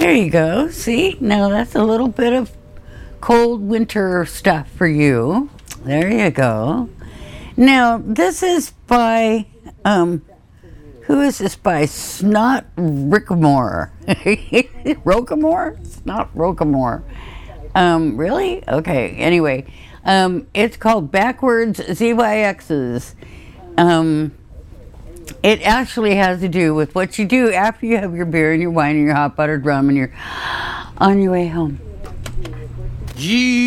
There you go. See? Now that's a little bit of cold winter stuff for you. There you go. Now, this is by, who is this by? Snot Rickamore. Rockamore? Snot Rockamore. Really? Okay, anyway. It's called Backwards ZYXs. It actually has to do with what you do after you have your beer and your wine and your hot buttered rum and you're on your way home.